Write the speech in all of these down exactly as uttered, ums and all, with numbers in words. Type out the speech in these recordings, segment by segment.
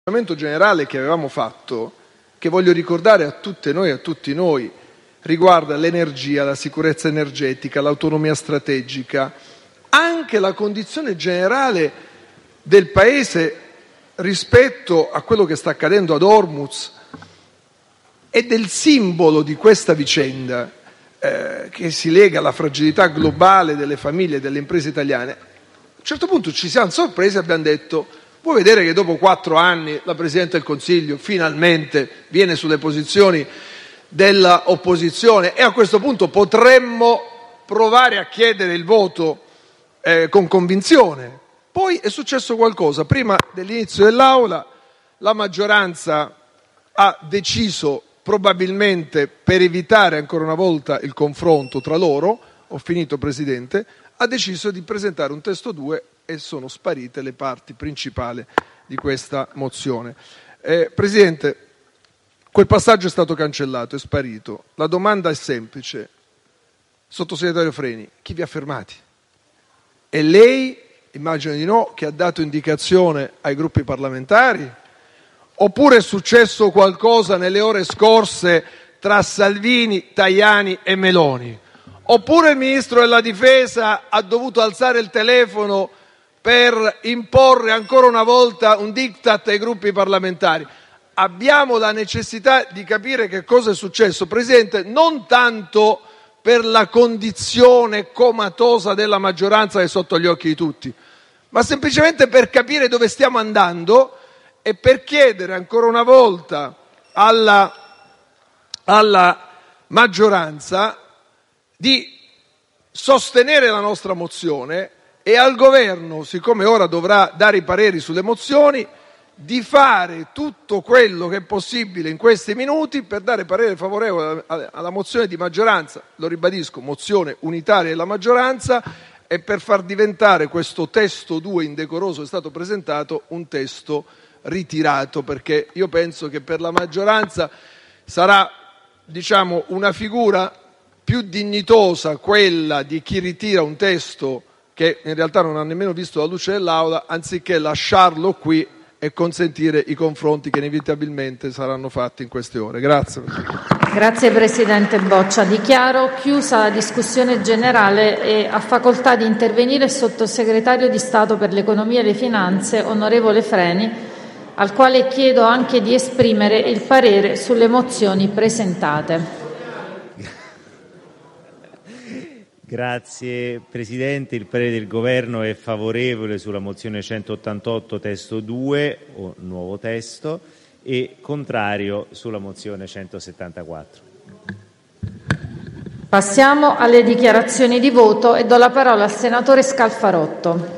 ragionamento generale che avevamo fatto, che voglio ricordare a tutte noi e a tutti noi, riguarda l'energia, la sicurezza energetica, l'autonomia strategica, anche la condizione generale del Paese rispetto a quello che sta accadendo ad Hormuz e del simbolo di questa vicenda eh, che si lega alla fragilità globale delle famiglie e delle imprese italiane. A un certo punto ci siamo sorpresi e abbiamo detto: può vedere che dopo quattro anni la Presidente del Consiglio finalmente viene sulle posizioni dell'opposizione e a questo punto potremmo provare a chiedere il voto eh, con convinzione. Poi è successo qualcosa. Prima dell'inizio dell'Aula la maggioranza ha deciso, probabilmente per evitare ancora una volta il confronto tra loro, ho finito Presidente, ha deciso di presentare un testo due e sono sparite le parti principali di questa mozione. Eh, Presidente, quel passaggio è stato cancellato, è sparito. La domanda è semplice. Sottosegretario Freni, chi vi ha fermati? E lei, immagino di no, che ha dato indicazione ai gruppi parlamentari? Oppure è successo qualcosa nelle ore scorse tra Salvini, Tajani e Meloni? Oppure il Ministro della Difesa ha dovuto alzare il telefono per imporre ancora una volta un diktat ai gruppi parlamentari? Abbiamo la necessità di capire che cosa è successo, Presidente, non tanto per la condizione comatosa della maggioranza che è sotto gli occhi di tutti, ma semplicemente per capire dove stiamo andando e per chiedere ancora una volta alla, alla maggioranza di sostenere la nostra mozione e al Governo, siccome ora dovrà dare i pareri sulle mozioni, di fare tutto quello che è possibile in questi minuti per dare parere favorevole alla mozione di maggioranza, lo ribadisco, mozione unitaria della maggioranza, e per far diventare questo testo due indecoroso che è stato presentato un testo ritirato, perché io penso che per la maggioranza sarà, diciamo, una figura più dignitosa quella di chi ritira un testo che in realtà non ha nemmeno visto la luce dell'Aula, anziché lasciarlo qui e consentire i confronti che inevitabilmente saranno fatti in queste ore. Grazie. Grazie Presidente Boccia. Dichiaro chiusa la discussione generale e ha facoltà di intervenire il Sottosegretario di Stato per l'Economia e le Finanze, onorevole Freni, al quale chiedo anche di esprimere il parere sulle mozioni presentate. Grazie Presidente, il parere del Governo è favorevole sulla mozione centottantotto testo due o nuovo testo e contrario sulla mozione centosettantaquattro. Passiamo alle dichiarazioni di voto e do la parola al senatore Scalfarotto.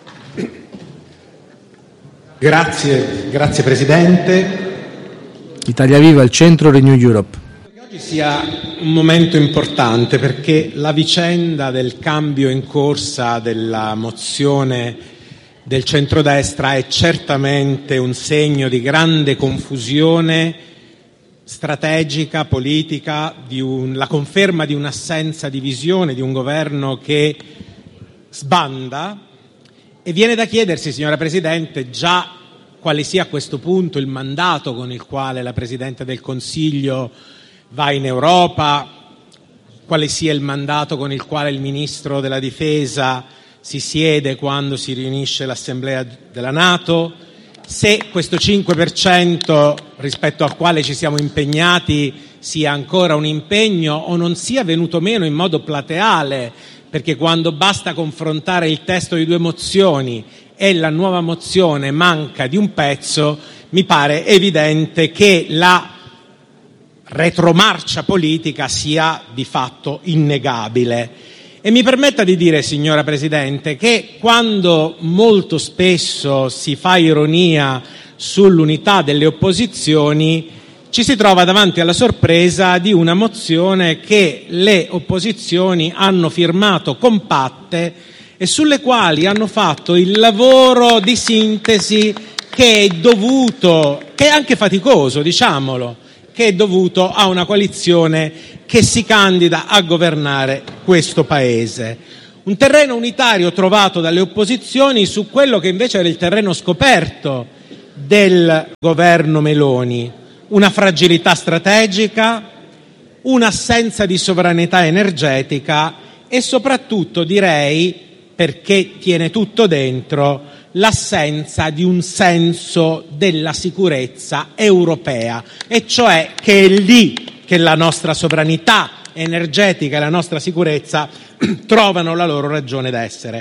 Grazie, grazie Presidente. Italia Viva, il Centro Renew Europe. Oggi sia un momento importante perché la vicenda del cambio in corsa della mozione del centrodestra è certamente un segno di grande confusione strategica, politica, di un, la conferma di un'assenza di visione, di un governo che sbanda, e viene da chiedersi, signora Presidente, già quale sia a questo punto il mandato con il quale la Presidente del Consiglio va in Europa, quale sia il mandato con il quale il Ministro della Difesa si siede quando si riunisce l'Assemblea della NATO, se questo cinque per cento rispetto al quale ci siamo impegnati sia ancora un impegno o non sia venuto meno in modo plateale, perché quando basta confrontare il testo di due mozioni e la nuova mozione manca di un pezzo, mi pare evidente che la retromarcia politica sia di fatto innegabile. E mi permetta di dire, signora Presidente, che quando molto spesso si fa ironia sull'unità delle opposizioni, ci si trova davanti alla sorpresa di una mozione che le opposizioni hanno firmato compatte e sulle quali hanno fatto il lavoro di sintesi che è dovuto, che è anche faticoso, diciamolo, che è dovuto a una coalizione che si candida a governare questo Paese. Un terreno unitario trovato dalle opposizioni su quello che invece era il terreno scoperto del governo Meloni: una fragilità strategica, un'assenza di sovranità energetica e soprattutto, direi, perché tiene tutto dentro, l'assenza di un senso della sicurezza europea, e cioè che è lì che la nostra sovranità energetica e la nostra sicurezza trovano la loro ragione d'essere.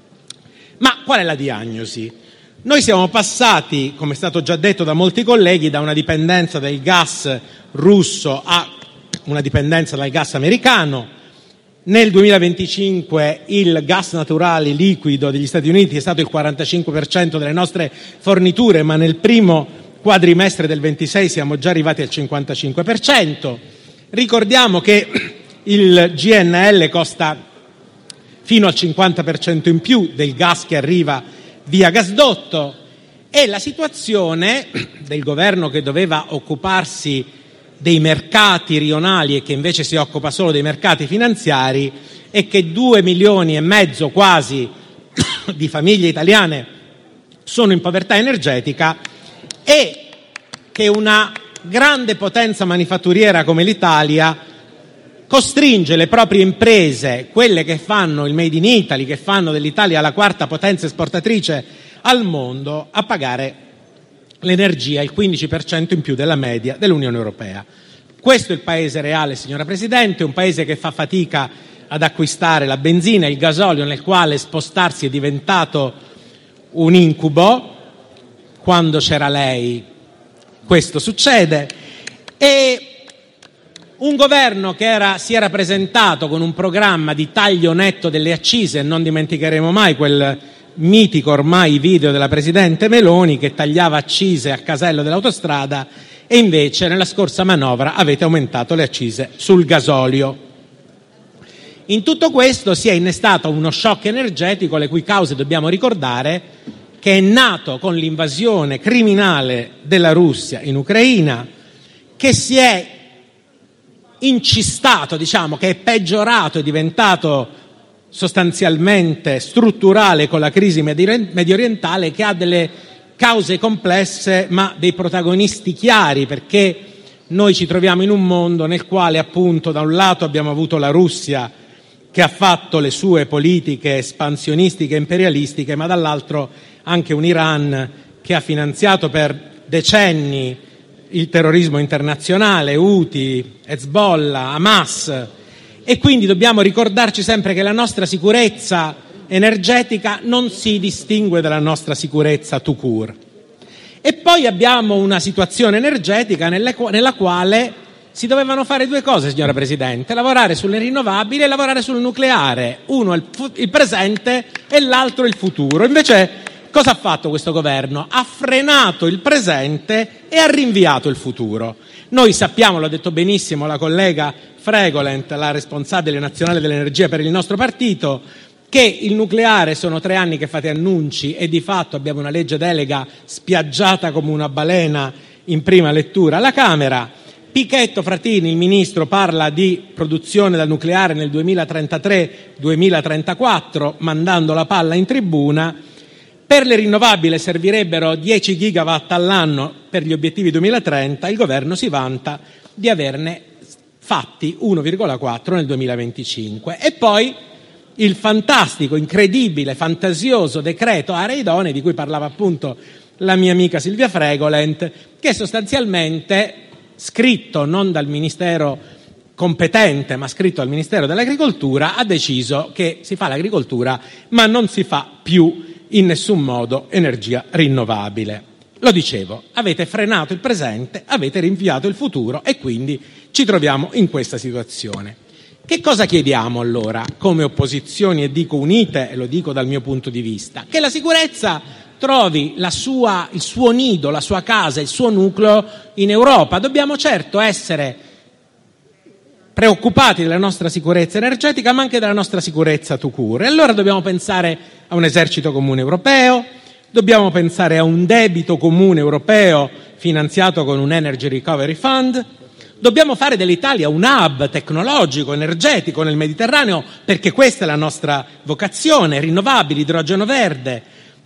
Ma qual è la diagnosi? Noi siamo passati, come è stato già detto da molti colleghi, da una dipendenza del gas russo a una dipendenza dal gas americano. Nel duemilaventicinque il gas naturale liquido degli Stati Uniti è stato il quarantacinque per cento delle nostre forniture, ma nel primo quadrimestre del ventisei siamo già arrivati al cinquantacinque per cento. Ricordiamo che il G N L costa fino al cinquanta per cento in più del gas che arriva via gasdotto, e la situazione del governo che doveva occuparsi dei mercati rionali e che invece si occupa solo dei mercati finanziari è che due milioni e mezzo quasi di famiglie italiane sono in povertà energetica e che una grande potenza manifatturiera come l'Italia costringe le proprie imprese, quelle che fanno il Made in Italy, che fanno dell'Italia la quarta potenza esportatrice al mondo, a pagare l'energia il quindici per cento in più della media dell'Unione Europea. Questo è il paese reale, signora Presidente, un paese che fa fatica ad acquistare la benzina e il gasolio, nel quale spostarsi è diventato un incubo. Quando c'era lei questo succede, e un governo che era, si era presentato con un programma di taglio netto delle accise. Non dimenticheremo mai quel mitico ormai video della Presidente Meloni che tagliava accise a casello dell'autostrada, e invece nella scorsa manovra avete aumentato le accise sul gasolio. In tutto questo si è innestato uno shock energetico, le cui cause dobbiamo ricordare che è nato con l'invasione criminale della Russia in Ucraina, che si è incistato, diciamo, che è peggiorato, è diventato sostanzialmente strutturale con la crisi medio orientale, che ha delle cause complesse ma dei protagonisti chiari, perché noi ci troviamo in un mondo nel quale, appunto, da un lato abbiamo avuto la Russia che ha fatto le sue politiche espansionistiche e imperialistiche, ma dall'altro anche un Iran che ha finanziato per decenni il terrorismo internazionale, Houthi, Hezbollah, Hamas, e quindi dobbiamo ricordarci sempre che la nostra sicurezza energetica non si distingue dalla nostra sicurezza tout court. E poi abbiamo una situazione energetica nelle, nella quale si dovevano fare due cose, signora Presidente: lavorare sulle rinnovabili e lavorare sul nucleare. Uno è il, il presente e l'altro è il futuro. Invece cosa ha fatto questo governo? Ha frenato il presente e ha rinviato il futuro. Noi sappiamo, l'ha detto benissimo la collega Fregolent, la responsabile nazionale dell'energia per il nostro partito, che il nucleare sono tre anni che fate annunci e di fatto abbiamo una legge delega spiaggiata come una balena in prima lettura alla Camera. Pichetto Fratini, il ministro, parla di produzione dal nucleare nel duemilatrentatré duemilatrentaquattro, mandando la palla in tribuna. Per le rinnovabili servirebbero dieci gigawatt all'anno per gli obiettivi duemilatrenta, il governo si vanta di averne fatti uno virgola quattro nel duemilaventicinque. E poi il fantastico, incredibile, fantasioso decreto aree idonee, di cui parlava appunto la mia amica Silvia Fregolent, che sostanzialmente, scritto non dal Ministero competente ma scritto al Ministero dell'Agricoltura, ha deciso che si fa l'agricoltura ma non si fa più in nessun modo energia rinnovabile. Lo dicevo, avete frenato il presente, avete rinviato il futuro e quindi ci troviamo in questa situazione. Che cosa chiediamo allora come opposizioni, e dico unite, e lo dico dal mio punto di vista? Che la sicurezza trovi la sua, il suo nido, la sua casa, il suo nucleo in Europa. Dobbiamo certo essere preoccupati della nostra sicurezza energetica, ma anche della nostra sicurezza tout court. E allora dobbiamo pensare a un esercito comune europeo, dobbiamo pensare a un debito comune europeo finanziato con un Energy Recovery Fund, dobbiamo fare dell'Italia un hub tecnologico, energetico nel Mediterraneo, perché questa è la nostra vocazione: rinnovabili, idrogeno verde.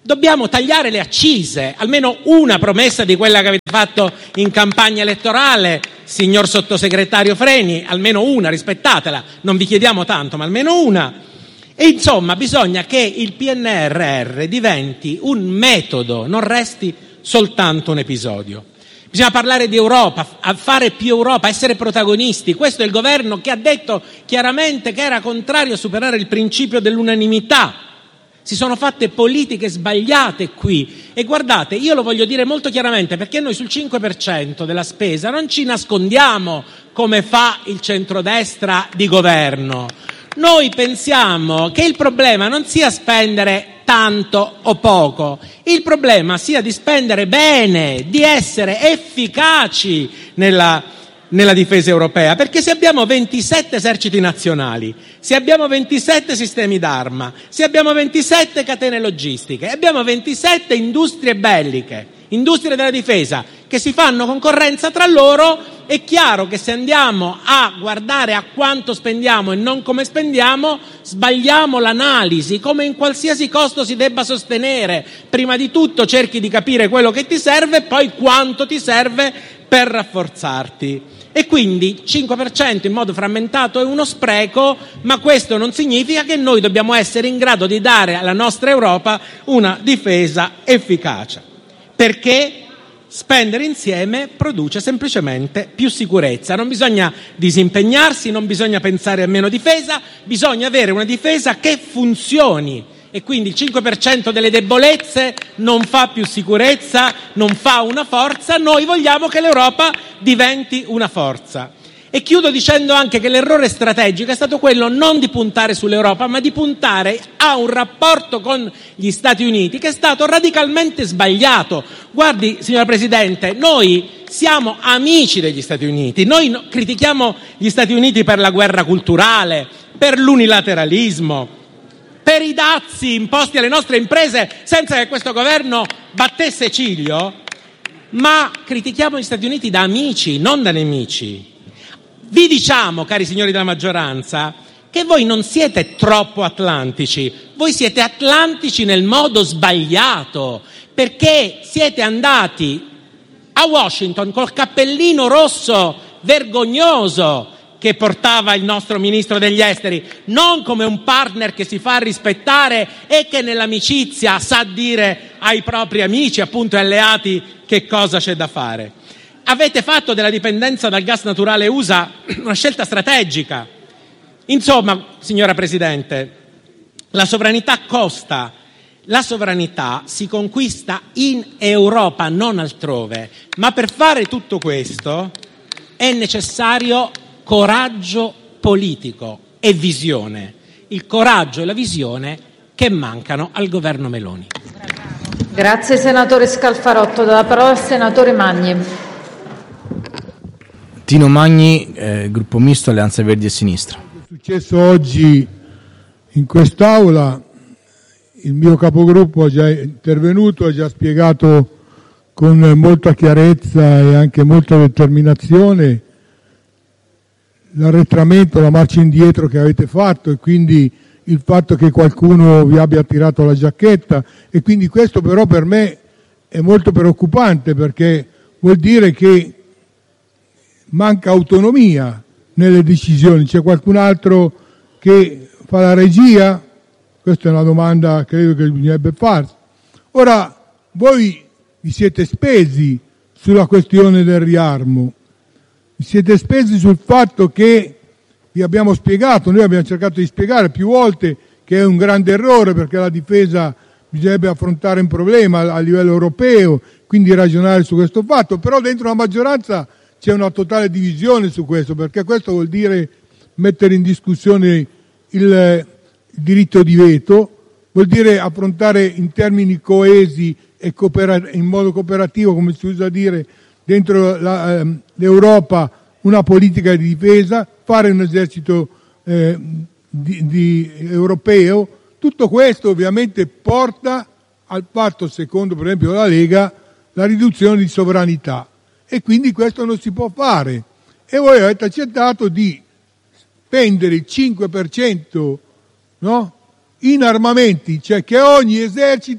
Dobbiamo tagliare le accise, almeno una promessa di quella che avete fatto in campagna elettorale, signor sottosegretario Freni, almeno una, rispettatela, non vi chiediamo tanto, ma almeno una. E insomma bisogna che il P N R R diventi un metodo, non resti soltanto un episodio. Bisogna parlare di Europa, fare più Europa, essere protagonisti. Questo è il governo che ha detto chiaramente che era contrario a superare il principio dell'unanimità. Si sono fatte politiche sbagliate qui e guardate, io lo voglio dire molto chiaramente, perché noi sul cinque per cento della spesa non ci nascondiamo come fa il centrodestra di governo. Noi pensiamo che il problema non sia spendere tanto o poco, il problema sia di spendere bene, di essere efficaci nella nella difesa europea, perché se abbiamo ventisette eserciti nazionali, se abbiamo ventisette sistemi d'arma, se abbiamo ventisette catene logistiche, abbiamo ventisette industrie belliche, industrie della difesa, che si fanno concorrenza tra loro, è chiaro che se andiamo a guardare a quanto spendiamo e non come spendiamo, sbagliamo l'analisi, come in qualsiasi costo si debba sostenere. Prima di tutto cerchi di capire quello che ti serve e poi quanto ti serve per rafforzarti. E quindi cinque per cento in modo frammentato è uno spreco, ma questo non significa che noi dobbiamo essere in grado di dare alla nostra Europa una difesa efficace, perché spendere insieme produce semplicemente più sicurezza. Non bisogna disimpegnarsi, non bisogna pensare a meno difesa, bisogna avere una difesa che funzioni. E quindi il cinque per cento delle debolezze non fa più sicurezza, non fa una forza. Noi vogliamo che l'Europa diventi una forza. E chiudo dicendo anche che l'errore strategico è stato quello non di puntare sull'Europa, ma di puntare a un rapporto con gli Stati Uniti che è stato radicalmente sbagliato. Guardi, signora Presidente, noi siamo amici degli Stati Uniti, noi no, critichiamo gli Stati Uniti per la guerra culturale, per l'unilateralismo, per i dazi imposti alle nostre imprese senza che questo governo battesse ciglio, ma critichiamo gli Stati Uniti da amici, non da nemici. Vi diciamo, cari signori della maggioranza, che voi non siete troppo atlantici, voi siete atlantici nel modo sbagliato, perché siete andati a Washington col cappellino rosso vergognoso che portava il nostro ministro degli esteri, non come un partner che si fa rispettare e che nell'amicizia sa dire ai propri amici, appunto, e alleati che cosa c'è da fare. Avete fatto della dipendenza dal gas naturale U S A una scelta strategica. Insomma, signora Presidente, la sovranità costa, la sovranità si conquista in Europa, non altrove. Ma per fare tutto questo è necessario coraggio politico e visione, il coraggio e la visione che mancano al governo Meloni. Grazie senatore Scalfarotto. La parola al senatore Magni. Tino Magni, eh, gruppo misto Alleanza Verdi e Sinistra. È successo oggi in quest'Aula, il mio capogruppo è già intervenuto, ha già spiegato con molta chiarezza e anche molta determinazione l'arretramento, la marcia indietro che avete fatto e quindi il fatto che qualcuno vi abbia tirato la giacchetta, e quindi questo però per me è molto preoccupante, perché vuol dire che manca autonomia nelle decisioni. C'è qualcun altro che fa la regia? Questa è una domanda che credo che bisognerebbe farsi. Ora, voi vi siete spesi sulla questione del riarmo, vi siete spesi sul fatto che vi abbiamo spiegato, noi abbiamo cercato di spiegare più volte che è un grande errore, perché la difesa bisognerebbe affrontare un problema a livello europeo, quindi ragionare su questo fatto, però dentro la maggioranza c'è una totale divisione su questo, perché questo vuol dire mettere in discussione il, il diritto di veto, vuol dire affrontare in termini coesi e cooper- in modo cooperativo, come si usa dire, dentro la, ehm, l'Europa una politica di difesa, fare un esercito eh, di, di, europeo. Tutto questo ovviamente porta al fatto, secondo per esempio la Lega, la riduzione di sovranità, e quindi questo non si può fare. E voi avete accettato di spendere il cinque per cento, no? in armamenti, cioè che ogni esercito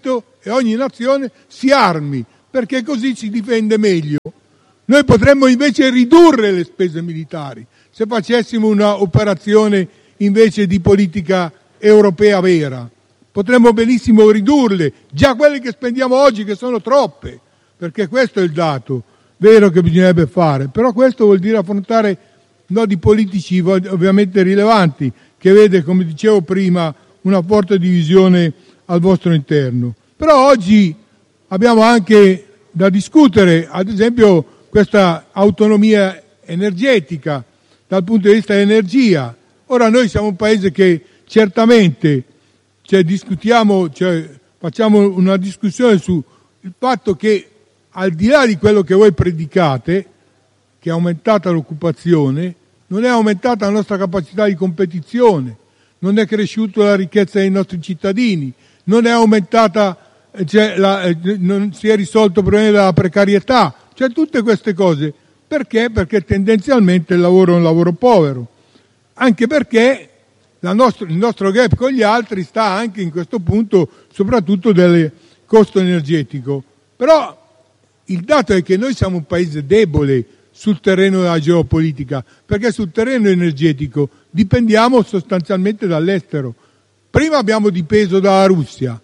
e ogni nazione si armi, perché così si difende meglio. Noi potremmo invece ridurre le spese militari se facessimo una operazione invece di politica europea vera. Potremmo benissimo ridurle, già quelle che spendiamo oggi, che sono troppe, perché questo è il dato vero che bisognerebbe fare. Però questo vuol dire affrontare nodi politici ovviamente rilevanti, che vede, come dicevo prima, una forte divisione al vostro interno. Però oggi abbiamo anche da discutere, ad esempio, questa autonomia energetica dal punto di vista dell'energia. Ora noi siamo un paese che certamente, cioè, discutiamo, cioè, facciamo una discussione sul fatto che, al di là di quello che voi predicate, che è aumentata l'occupazione, non è aumentata la nostra capacità di competizione, non è cresciuta la ricchezza dei nostri cittadini, non è aumentata, cioè, la, non si è risolto il problema della precarietà, cioè tutte queste cose. Perché? Perché tendenzialmente il lavoro è un lavoro povero, anche perché la nostro, il nostro gap con gli altri sta anche in questo punto, soprattutto del costo energetico. Però il dato è che noi siamo un paese debole sul terreno della geopolitica, perché sul terreno energetico dipendiamo sostanzialmente dall'estero. Prima abbiamo dipeso dalla Russia,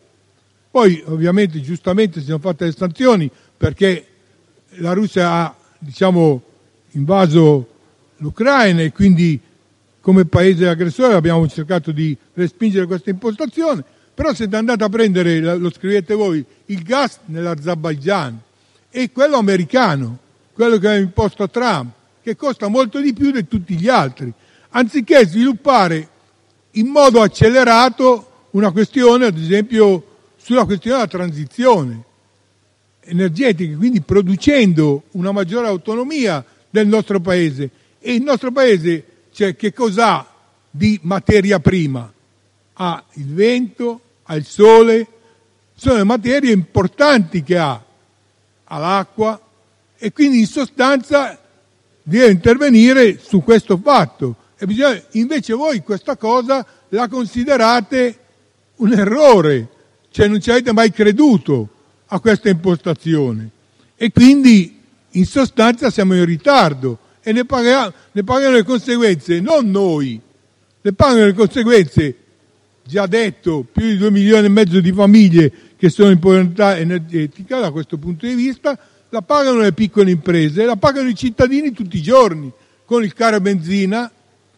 poi ovviamente giustamente si sono fatte le sanzioni perché la Russia ha, diciamo, invaso l'Ucraina e quindi come paese aggressore abbiamo cercato di respingere questa impostazione. Però siete andati a prendere, lo scrivete voi, il gas nell'Azerbaigian e quello americano, quello che ha imposto Trump, che costa molto di più di tutti gli altri, anziché sviluppare in modo accelerato una questione, ad esempio, sulla questione della transizione energetica, quindi producendo una maggiore autonomia del nostro paese. E il nostro paese, cioè, che cos'ha di materia prima? Ha il vento, ha il sole, sono le materie importanti che ha, ha l'acqua, e quindi in sostanza deve intervenire su questo fatto. E bisogna, invece voi questa cosa la considerate un errore, cioè non ci avete mai creduto a questa impostazione e quindi in sostanza siamo in ritardo e ne pagano, ne pagano le conseguenze non noi, ne pagano le conseguenze, già detto, più di due milioni e mezzo di famiglie che sono in povertà energetica. Da questo punto di vista la pagano le piccole imprese, la pagano i cittadini tutti i giorni con il caro benzina.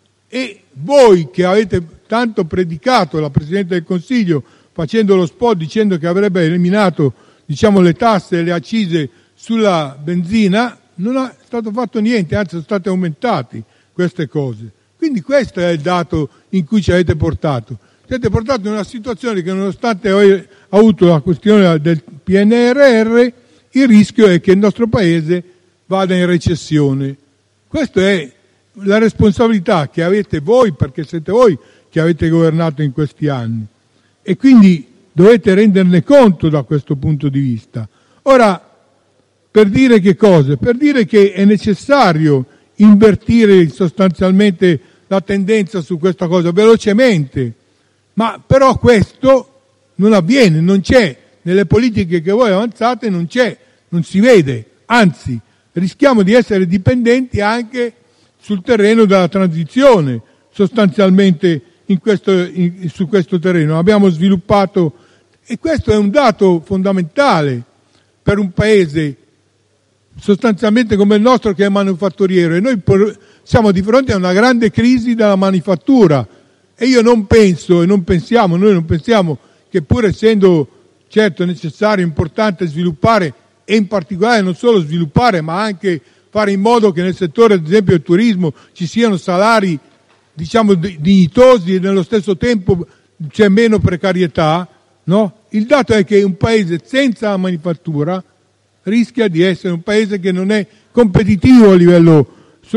E voi che avete tanto predicato la Presidente del Consiglio facendo lo spot dicendo che avrebbe eliminato, diciamo, le tasse e le accise sulla benzina, non è stato fatto niente, anzi sono state aumentate queste cose. Quindi questo è il dato in cui ci avete portato. Siete portati in una situazione che, nonostante avete avuto la questione del P N R R, il rischio è che il nostro paese vada in recessione. Questa è la responsabilità che avete voi, perché siete voi che avete governato in questi anni. E quindi dovete renderne conto da questo punto di vista. Ora, per dire che cosa? Per dire che è necessario invertire sostanzialmente la tendenza su questa cosa velocemente, ma però questo non avviene, non c'è, nelle politiche che voi avanzate non c'è, non si vede, anzi rischiamo di essere dipendenti anche sul terreno della transizione, sostanzialmente in questo, in, su questo terreno. Abbiamo sviluppato, e questo è un dato fondamentale per un paese sostanzialmente come il nostro, che è manufatturiero, e noi siamo di fronte a una grande crisi della manifattura. E io non penso, e non pensiamo, noi non pensiamo che, pur essendo certo necessario, importante sviluppare, e in particolare non solo sviluppare, ma anche fare in modo che nel settore, ad esempio del turismo, ci siano salari, diciamo, dignitosi e nello stesso tempo c'è meno precarietà, no? Il dato è che un paese senza la manifattura rischia di essere un paese che non è competitivo a livello,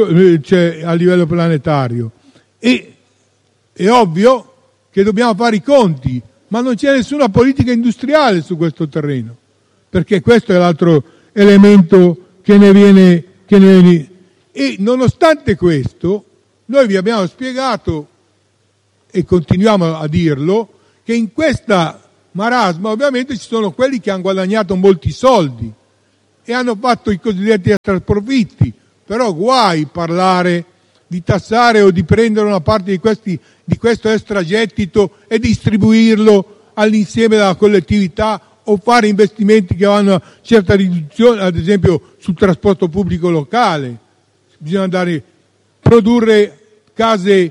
cioè, a livello planetario. E è ovvio che dobbiamo fare i conti, ma non c'è nessuna politica industriale su questo terreno, perché questo è l'altro elemento che ne viene, che ne viene. E nonostante questo, noi vi abbiamo spiegato, e continuiamo a dirlo, che in questa marasma, ovviamente ci sono quelli che hanno guadagnato molti soldi e hanno fatto i cosiddetti extraprofitti, però guai parlare di tassare o di prendere una parte di, questi, di questo extragettito e distribuirlo all'insieme della collettività o fare investimenti che vanno a certa riduzione, ad esempio sul trasporto pubblico locale. Bisogna andare produrre case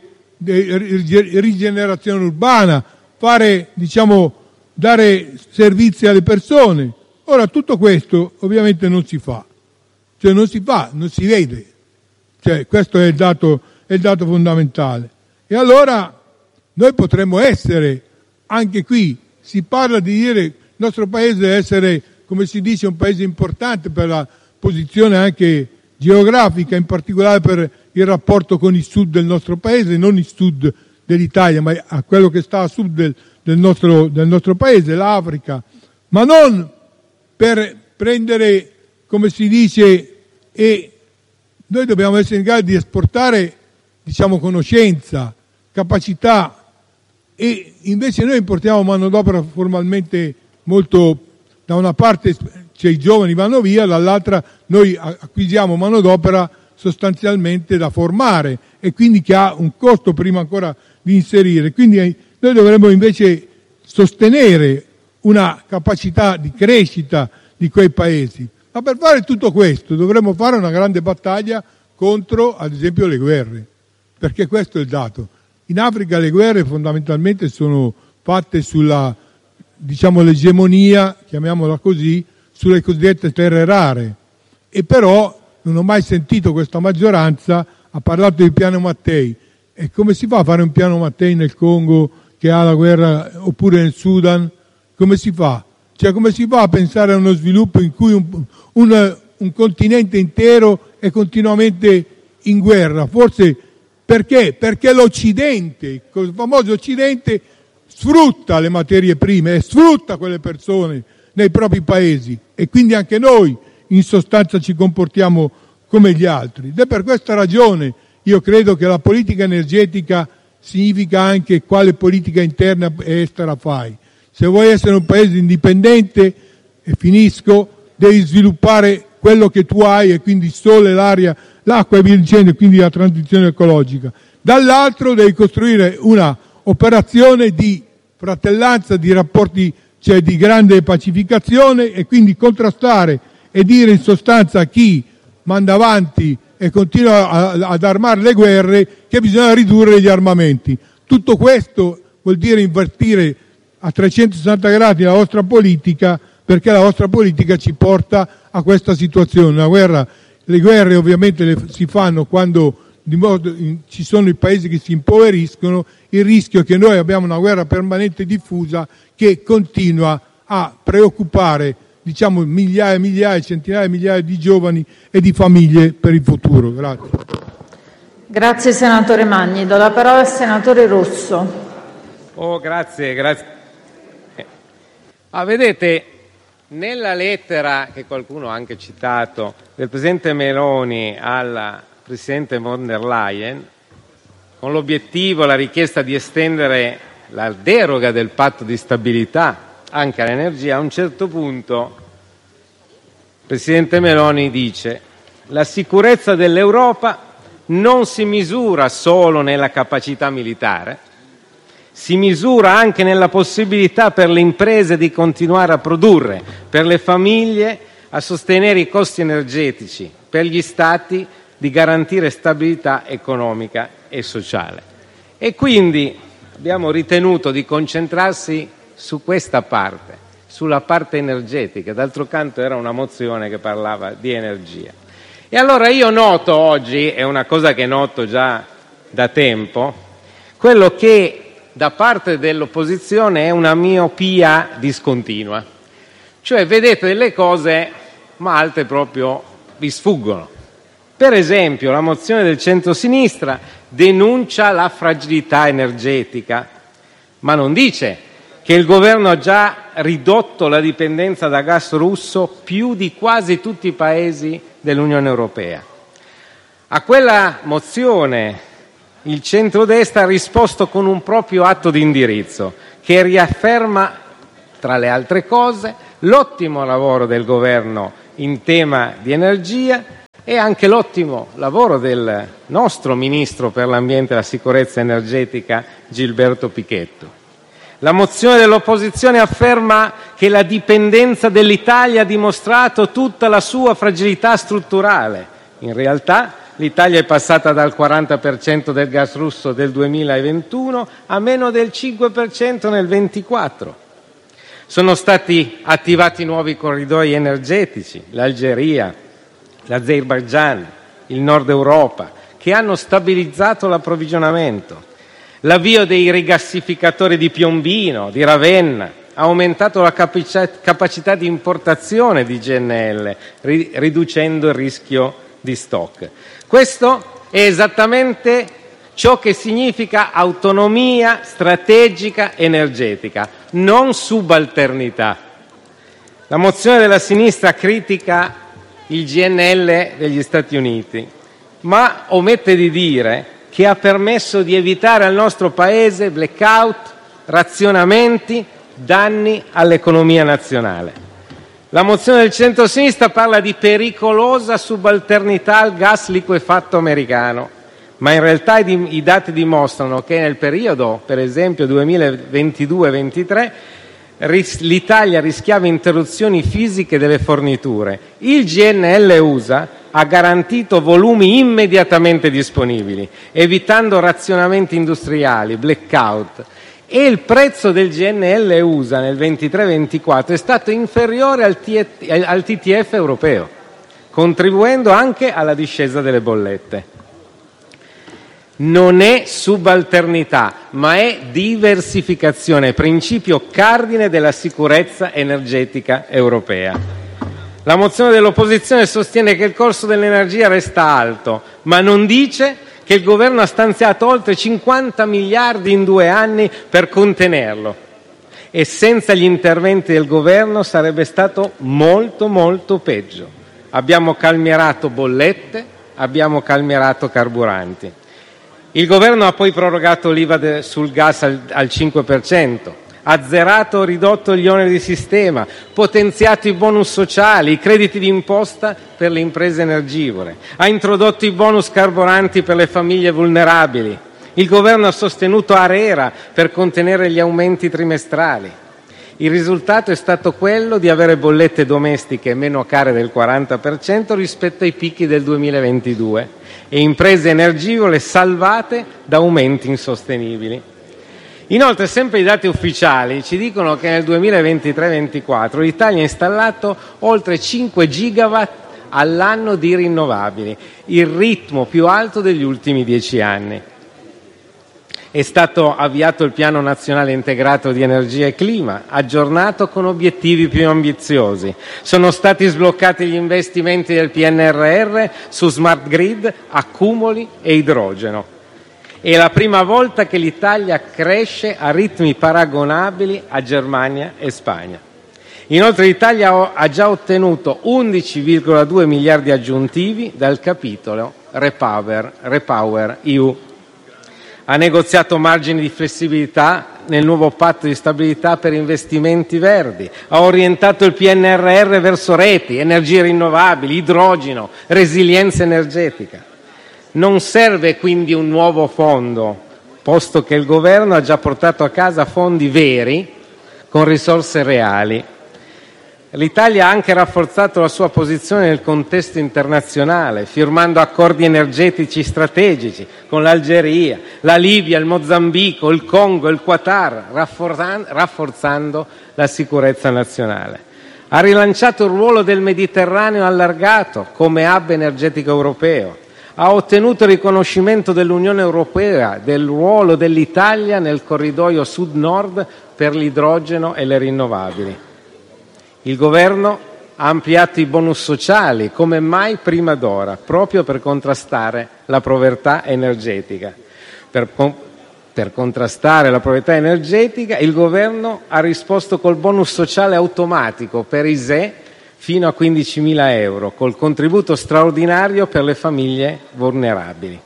di rigenerazione urbana, fare, diciamo, dare servizi alle persone. Ora, tutto questo ovviamente non si fa, cioè non si fa, non si vede, cioè questo è il dato, è il dato fondamentale. E allora noi potremmo essere, anche qui si parla di dire il nostro paese deve essere, come si dice, un paese importante per la posizione anche geografica, in particolare per il rapporto con il sud del nostro paese, non il sud dell'Italia, ma a quello che sta a sud del, del, nostro, del nostro paese, l'Africa, ma non per prendere, come si dice, e noi dobbiamo essere in grado di esportare, diciamo, conoscenza, capacità, e invece noi importiamo manodopera formalmente molto, da una parte cioè i giovani vanno via, dall'altra noi acquisiamo manodopera sostanzialmente da formare e quindi che ha un costo prima ancora di inserire. Quindi noi dovremmo invece sostenere una capacità di crescita di quei paesi. Ma per fare tutto questo dovremmo fare una grande battaglia contro, ad esempio, le guerre, perché questo è il dato. In Africa le guerre fondamentalmente sono fatte sulla, diciamo, l'egemonia, chiamiamola così, sulle cosiddette terre rare. E però non ho mai sentito questa maggioranza, ha parlato di piano Mattei. E come si fa a fare un piano Mattei nel Congo che ha la guerra, oppure nel Sudan? Come si fa? Cioè, come si fa a pensare a uno sviluppo in cui un, un, un continente intero è continuamente in guerra? Forse perché? Perché l'Occidente, il famoso Occidente, sfrutta le materie prime e sfrutta quelle persone nei propri paesi, e quindi anche noi in sostanza ci comportiamo come gli altri. Ed è per questa ragione io credo che la politica energetica significa anche quale politica interna e estera fai. Se vuoi essere un paese indipendente, e finisco, devi sviluppare quello che tu hai, e quindi il sole, l'aria, l'acqua e via dicendo, e quindi la transizione ecologica. Dall'altro devi costruire una operazione di fratellanza, di rapporti, cioè di grande pacificazione, e quindi contrastare e dire in sostanza a chi manda avanti e continua a, ad armare le guerre che bisogna ridurre gli armamenti. Tutto questo vuol dire invertire a trecentosessanta gradi la vostra politica, perché la vostra politica ci porta a questa situazione. Una guerra, le guerre ovviamente le si fanno quando di modo, in, ci sono i paesi che si impoveriscono. Il rischio è che noi abbiamo una guerra permanente e diffusa che continua a preoccupare, diciamo, migliaia e migliaia, centinaia e migliaia di giovani e di famiglie per il futuro. Grazie. Grazie senatore Magni. Do la parola al senatore Rosso. Oh, grazie, grazie. Ah, vedete, nella lettera che qualcuno ha anche citato del Presidente Meloni alla Presidente von der Leyen, con l'obiettivo, la richiesta di estendere la deroga del patto di stabilità anche all'energia, a un certo punto il Presidente Meloni dice: la sicurezza dell'Europa non si misura solo nella capacità militare, si misura anche nella possibilità per le imprese di continuare a produrre, per le famiglie a sostenere i costi energetici, per gli stati di garantire stabilità economica e sociale. E quindi abbiamo ritenuto di concentrarsi su questa parte, sulla parte energetica. D'altro canto era una mozione che parlava di energia. E allora io noto oggi, è una cosa che noto già da tempo, quello che da parte dell'opposizione è una miopia discontinua. Cioè vedete delle cose, ma altre proprio vi sfuggono. Per esempio, la mozione del centro-sinistra denuncia la fragilità energetica, ma non dice che il governo ha già ridotto la dipendenza da gas russo più di quasi tutti i paesi dell'Unione Europea. A quella mozione il centrodestra ha risposto con un proprio atto di indirizzo che riafferma tra le altre cose, l'ottimo lavoro del governo in tema di energia e anche l'ottimo lavoro del nostro Ministro per l'Ambiente e la Sicurezza Energetica, Gilberto Pichetto. La mozione dell'opposizione afferma che la dipendenza dell'Italia ha dimostrato tutta la sua fragilità strutturale. In realtà l'Italia è passata dal quaranta per cento del gas russo del duemilaventuno a meno del cinque per cento nel ventiquattro. Sono stati attivati nuovi corridoi energetici, l'Algeria, l'Azerbaigian, il Nord Europa, che hanno stabilizzato l'approvvigionamento. L'avvio dei rigassificatori di Piombino, di Ravenna, ha aumentato la capacità di importazione di G N L, ri- riducendo il rischio di stock. Questo è esattamente ciò che significa autonomia strategica energetica, non subalternità. La mozione della sinistra critica il G N L degli Stati Uniti, ma omette di dire che ha permesso di evitare al nostro Paese blackout, razionamenti, danni all'economia nazionale. La mozione del centro-sinistra parla di pericolosa subalternità al gas liquefatto americano, ma in realtà i, i dati dimostrano che nel periodo, per esempio duemilaventidue ventitré, ris- l'Italia rischiava interruzioni fisiche delle forniture. Il G N L U S A ha garantito volumi immediatamente disponibili, evitando razionamenti industriali, blackout, e il prezzo del G N L U S A nel ventitré ventiquattro è stato inferiore al, T- al T T F europeo, contribuendo anche alla discesa delle bollette. Non è subalternità, ma è diversificazione, principio cardine della sicurezza energetica europea. La mozione dell'opposizione sostiene che il costo dell'energia resta alto, ma non dice che il governo ha stanziato oltre cinquanta miliardi in due anni per contenerlo. E senza gli interventi del governo sarebbe stato molto, molto peggio. Abbiamo calmierato bollette, abbiamo calmierato carburanti. Il governo ha poi prorogato l'I V A de- sul gas al, al cinque per cento, azzerato o ridotto gli oneri di sistema, potenziato i bonus sociali, i crediti d'imposta per le imprese energivore, ha introdotto i bonus carburanti per le famiglie vulnerabili. Il governo ha sostenuto ARERA per contenere gli aumenti trimestrali. Il risultato è stato quello di avere bollette domestiche meno care del quaranta per cento rispetto ai picchi del duemilaventidue e imprese energivore salvate da aumenti insostenibili. Inoltre, sempre i dati ufficiali ci dicono che nel duemilaventitré ventiquattro l'Italia ha installato oltre cinque gigawatt all'anno di rinnovabili, il ritmo più alto degli ultimi dieci anni. È stato avviato il Piano Nazionale Integrato di Energia e Clima, aggiornato con obiettivi più ambiziosi. Sono stati sbloccati gli investimenti del P N R R su smart grid, accumuli e idrogeno. È la prima volta che l'Italia cresce a ritmi paragonabili a Germania e Spagna. Inoltre l'Italia ha già ottenuto undici virgola due miliardi aggiuntivi dal capitolo Repower, Repower E U. Ha negoziato margini di flessibilità nel nuovo patto di stabilità per investimenti verdi, ha orientato il P N R R verso reti, energie rinnovabili, idrogeno, resilienza energetica. Non serve quindi un nuovo fondo, posto che il governo ha già portato a casa fondi veri con risorse reali. L'Italia ha anche rafforzato la sua posizione nel contesto internazionale, firmando accordi energetici strategici con l'Algeria, la Libia, il Mozambico, il Congo, il Qatar, rafforzando la sicurezza nazionale. Ha rilanciato il ruolo del Mediterraneo allargato come hub energetico europeo. Ha ottenuto il riconoscimento dell'Unione Europea del ruolo dell'Italia nel corridoio sud-nord per l'idrogeno e le rinnovabili. Il governo ha ampliato i bonus sociali come mai prima d'ora, proprio per contrastare la povertà energetica. Per, per contrastare la povertà energetica, il governo ha risposto col bonus sociale automatico per I S E E fino a quindicimila euro, col contributo straordinario per le famiglie vulnerabili.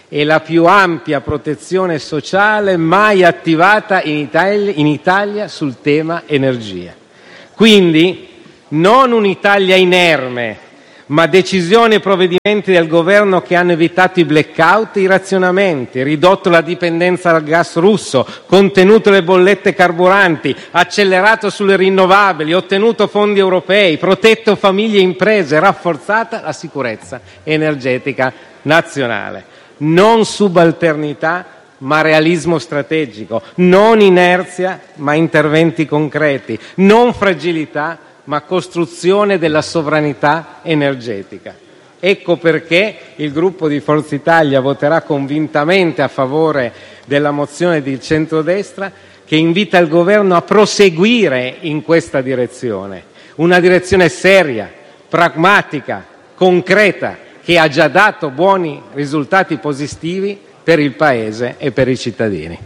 e la più ampia protezione sociale mai attivata in Italia, in Italia sul tema energia. Quindi non un'Italia inerme, ma decisioni e provvedimenti del governo che hanno evitato i blackout e i razionamenti, ridotto la dipendenza dal gas russo, contenuto le bollette carburanti, accelerato sulle rinnovabili, ottenuto fondi europei, protetto famiglie e imprese, rafforzata la sicurezza energetica nazionale. Non subalternità, ma realismo strategico, non inerzia, ma interventi concreti, non fragilità, ma costruzione della sovranità energetica. Ecco perché il gruppo di Forza Italia voterà convintamente a favore della mozione di centrodestra, che invita il governo a proseguire in questa direzione, una direzione seria, pragmatica, concreta, che ha già dato buoni risultati positivi per il Paese e per i cittadini.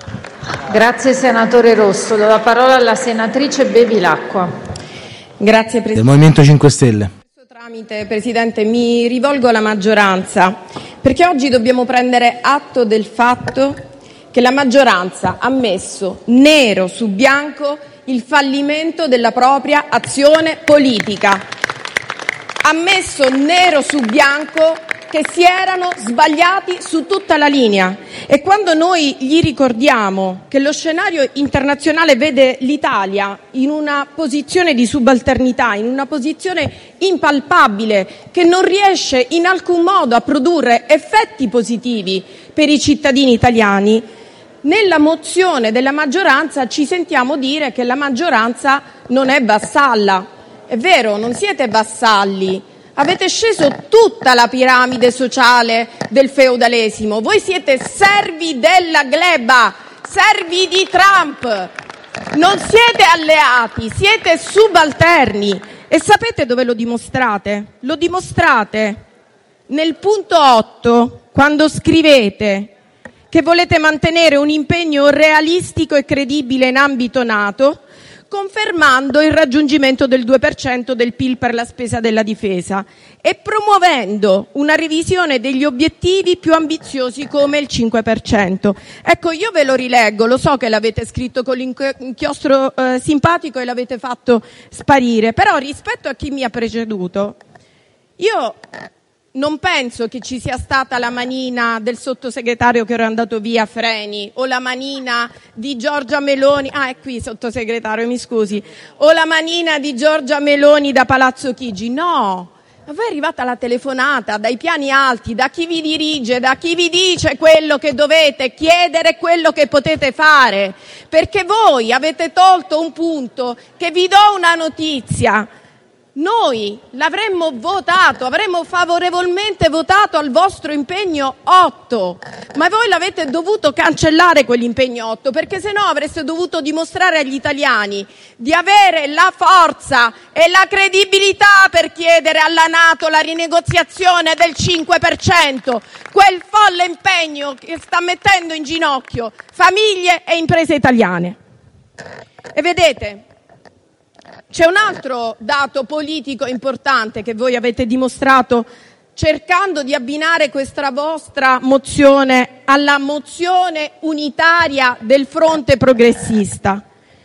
Grazie senatore Rosso. Do la parola alla senatrice Bevilacqua. Grazie Presidente. Del Movimento cinque Stelle. Tramite Presidente mi rivolgo alla maggioranza, perché oggi dobbiamo prendere atto del fatto che la maggioranza ha messo nero su bianco il fallimento della propria azione politica. Ha messo nero su bianco che si erano sbagliati su tutta la linea, e quando noi gli ricordiamo che lo scenario internazionale vede l'Italia in una posizione di subalternità, in una posizione impalpabile che non riesce in alcun modo a produrre effetti positivi per i cittadini italiani, nella mozione della maggioranza ci sentiamo dire che la maggioranza non è vassalla. È vero, non siete vassalli. Avete sceso tutta la piramide sociale del feudalesimo. Voi siete servi della gleba, servi di Trump. Non siete alleati, siete subalterni. E sapete dove lo dimostrate? Lo dimostrate nel punto otto, quando scrivete che volete mantenere un impegno realistico e credibile in ambito NATO, confermando il raggiungimento del due per cento del P I L per la spesa della difesa e promuovendo una revisione degli obiettivi più ambiziosi come il cinque per cento. Ecco, io ve lo rileggo, lo so che l'avete scritto con l'inchiostro eh, simpatico e l'avete fatto sparire, però rispetto a chi mi ha preceduto, io non penso che ci sia stata la manina del sottosegretario che era andato via, Freni, o la manina di Giorgia Meloni, ah è qui sottosegretario, mi scusi, o la manina di Giorgia Meloni da Palazzo Chigi. No, a voi è arrivata la telefonata dai piani alti, da chi vi dirige, da chi vi dice quello che dovete chiedere, quello che potete fare, perché voi avete tolto un punto che vi do una notizia. Noi l'avremmo votato, avremmo favorevolmente votato al vostro impegno otto, ma voi l'avete dovuto cancellare quell'impegno otto, perché se no avreste dovuto dimostrare agli italiani di avere la forza e la credibilità per chiedere alla NATO la rinegoziazione del cinque per cento, quel folle impegno che sta mettendo in ginocchio famiglie e imprese italiane. E vedete, c'è un altro dato politico importante che voi avete dimostrato cercando di abbinare questa vostra mozione alla mozione unitaria del fronte progressista.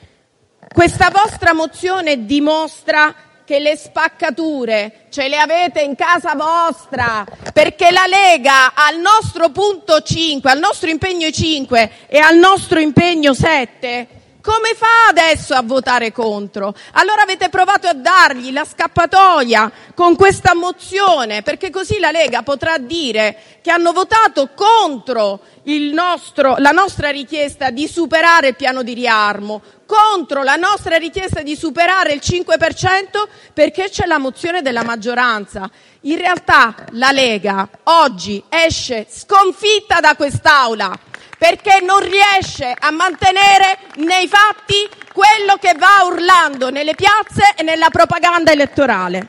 Questa vostra mozione dimostra che le spaccature ce le avete in casa vostra, perché la Lega al nostro punto cinque, al nostro impegno cinque e al nostro impegno sette, come fa adesso a votare contro? Allora avete provato a dargli la scappatoia con questa mozione, perché così la Lega potrà dire che hanno votato contro il nostro, la nostra richiesta di superare il piano di riarmo, contro la nostra richiesta di superare il cinque per cento, perché c'è la mozione della maggioranza. In realtà la Lega oggi esce sconfitta da quest'Aula, perché non riesce a mantenere nei fatti quello che va urlando nelle piazze e nella propaganda elettorale.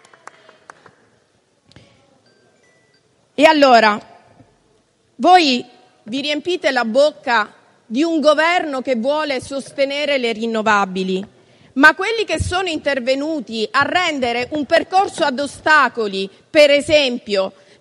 E allora, voi vi riempite la bocca di un governo che vuole sostenere le rinnovabili, ma quelli che sono intervenuti a rendere un percorso ad ostacoli, per esempio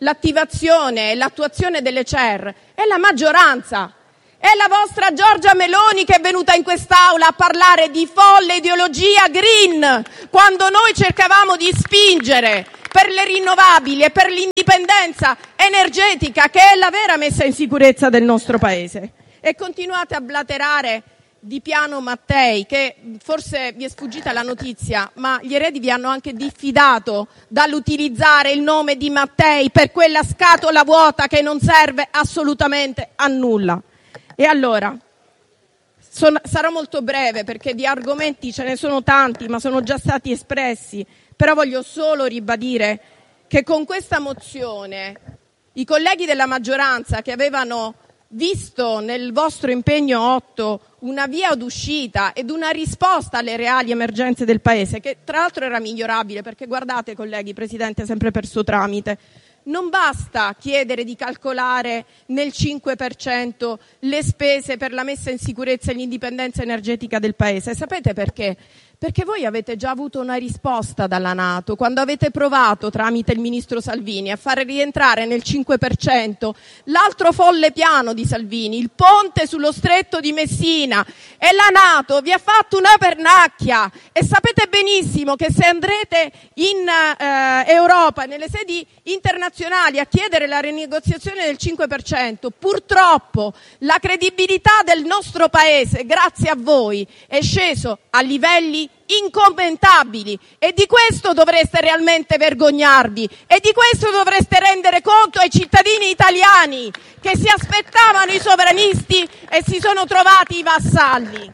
l'attivazione e l'attuazione delle C E R è la maggioranza. È la vostra Giorgia Meloni che è venuta in quest'Aula a parlare di folle ideologia green, quando noi cercavamo di spingere per le rinnovabili e per l'indipendenza energetica, che è la vera messa in sicurezza del nostro Paese. E continuate a blaterare di piano Mattei, che forse vi è sfuggita la notizia, ma gli eredi vi hanno anche diffidato dall'utilizzare il nome di Mattei per quella scatola vuota che non serve assolutamente a nulla. E allora, son, sarò molto breve perché di argomenti ce ne sono tanti, ma sono già stati espressi, però voglio solo ribadire che con questa mozione i colleghi della maggioranza, che avevano visto nel vostro impegno otto una via d'uscita ed una risposta alle reali emergenze del Paese, che tra l'altro era migliorabile, perché guardate colleghi, Presidente, sempre per suo tramite, non basta chiedere di calcolare nel cinque per cento le spese per la messa in sicurezza e l'indipendenza energetica del Paese. Sapete perché? Perché voi avete già avuto una risposta dalla NATO quando avete provato, tramite il ministro Salvini, a fare rientrare nel cinque per cento l'altro folle piano di Salvini, il ponte sullo stretto di Messina, e la NATO vi ha fatto una pernacchia. E sapete benissimo che se andrete in eh, Europa, nelle sedi internazionali, a chiedere la rinegoziazione del cinque per cento, purtroppo la credibilità del nostro Paese, grazie a voi, è sceso a livelli incommentabili, e di questo dovreste realmente vergognarvi, e di questo dovreste rendere conto ai cittadini italiani che si aspettavano i sovranisti e si sono trovati i vassalli.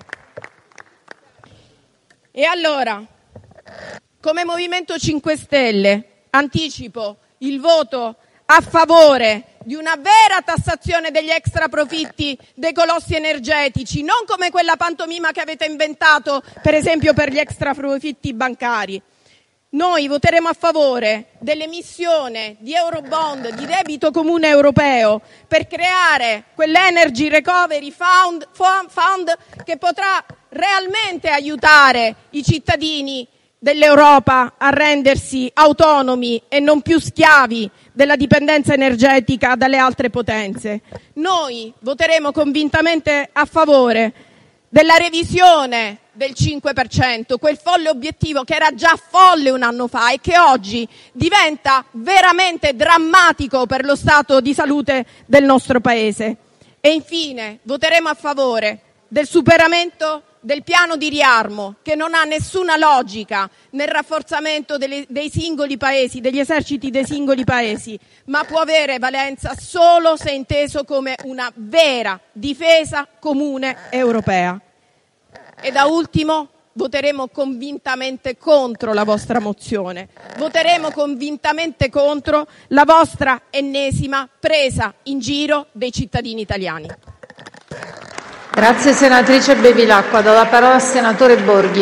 E allora, come Movimento cinque Stelle, anticipo il voto a favore di una vera tassazione degli extraprofitti dei colossi energetici, non come quella pantomima che avete inventato, per esempio, per gli extraprofitti bancari. Noi voteremo a favore dell'emissione di Eurobond, di debito comune europeo, per creare quell'Energy Recovery Fund, fund che potrà realmente aiutare i cittadini dell'Europa a rendersi autonomi e non più schiavi della dipendenza energetica dalle altre potenze. Noi voteremo convintamente a favore della revisione del cinque per cento, quel folle obiettivo che era già folle un anno fa e che oggi diventa veramente drammatico per lo stato di salute del nostro Paese. E infine voteremo a favore del superamento del piano di riarmo, che non ha nessuna logica nel rafforzamento delle, dei singoli paesi, degli eserciti dei singoli paesi, ma può avere valenza solo se inteso come una vera difesa comune europea. E da ultimo voteremo convintamente contro la vostra mozione, voteremo convintamente contro la vostra ennesima presa in giro dei cittadini italiani. Grazie senatrice Bevilacqua. Do la parola al senatore Borghi.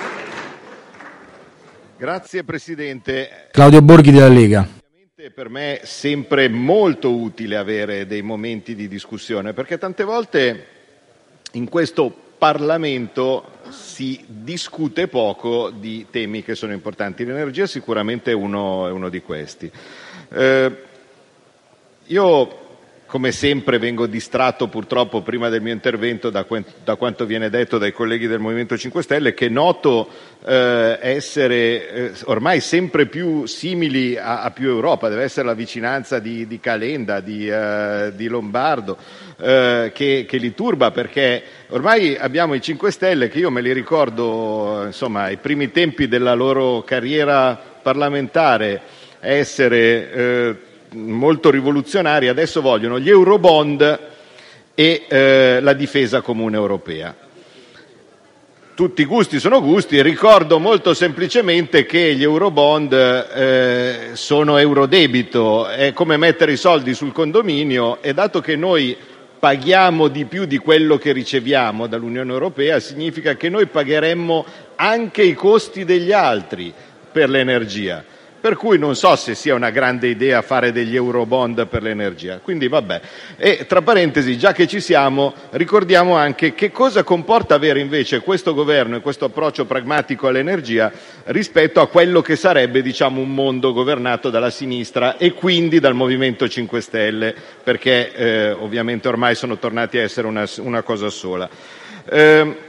Grazie Presidente. Claudio Borghi della Lega. Per me è sempre molto utile avere dei momenti di discussione, perché tante volte in questo Parlamento si discute poco di temi che sono importanti. L'energia sicuramente è uno, è uno di questi. Eh, io come sempre vengo distratto purtroppo prima del mio intervento da, que- da quanto viene detto dai colleghi del Movimento cinque Stelle, che noto eh, essere eh, ormai sempre più simili a, a più Europa. Deve essere la vicinanza di, di Calenda, di, eh, di Lombardo, eh, che, che li turba, perché ormai abbiamo i cinque Stelle che io me li ricordo, insomma, ai primi tempi della loro carriera parlamentare essere eh, molto rivoluzionari. Adesso vogliono gli Eurobond e eh, la difesa comune europea. Tutti i gusti sono gusti. Ricordo molto semplicemente che gli Eurobond eh, sono eurodebito, è come mettere i soldi sul condominio, e dato che noi paghiamo di più di quello che riceviamo dall'Unione Europea, significa che noi pagheremmo anche i costi degli altri per l'energia. Per cui non so se sia una grande idea fare degli eurobond per l'energia. Quindi vabbè. E tra parentesi, già che ci siamo, ricordiamo anche che cosa comporta avere invece questo governo e questo approccio pragmatico all'energia rispetto a quello che sarebbe, diciamo, un mondo governato dalla sinistra e quindi dal Movimento cinque Stelle, perché eh, ovviamente ormai sono tornati a essere una, una cosa sola. Eh,